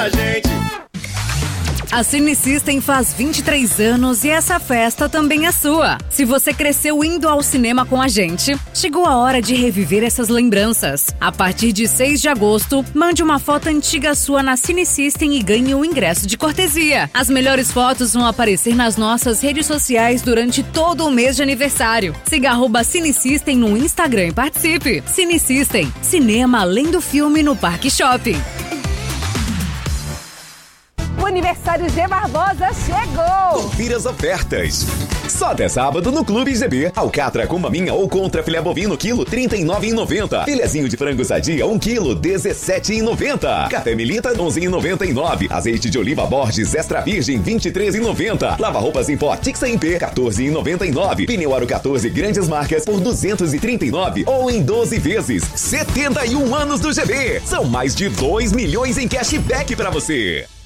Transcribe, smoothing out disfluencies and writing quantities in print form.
A gente. A Cine System faz 23 anos e essa festa também é sua. Se você cresceu indo ao cinema com a gente, chegou a hora de reviver essas lembranças. A partir de 6 de agosto, mande uma foto antiga sua na Cine System e ganhe um ingresso de cortesia. As melhores fotos vão aparecer nas nossas redes sociais durante todo o mês de aniversário. Siga @Cine System no Instagram e participe. Cine System, cinema além do filme no Parque Shopping. O aniversário G Barbosa chegou! Confira as ofertas. Só até sábado no Clube GB. Alcatra com maminha ou contra filé bovino, quilo, R$ 39,90. Filezinho de frango sadia, 1 quilo, R$ 17,90. Café Melita, R$ 11,99. Azeite de oliva Borges Extra Virgem, R$ 23,90. Lava-roupas em pó Tixa em P, R$ 14,99. Pneu Aro 14 grandes marcas por R$ 239 ou em 12 vezes. 71 anos do GB. São mais de 2 milhões em cashback pra você.